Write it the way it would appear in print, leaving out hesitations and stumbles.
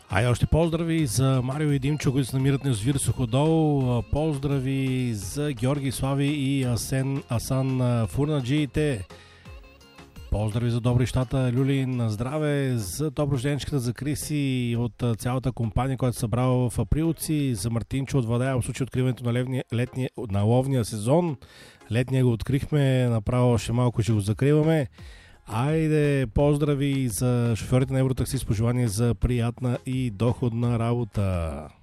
Айде още поздрави за Марио и Димчо, които се намират на язовир Суходол. Поздрави за Георги Слави и Асан Фурнаджиите. Поздрави за Добри щата Люли на здраве, за доброжденчката за Криси от цялата компания, която се събрала в Априлци, за Мартинчо от Владая в случай откриването на ловния сезон. Летния го открихме, направо още малко ще го закриваме. Айде, поздрави за шофьорите на Евротакси с пожелание за приятна и доходна работа.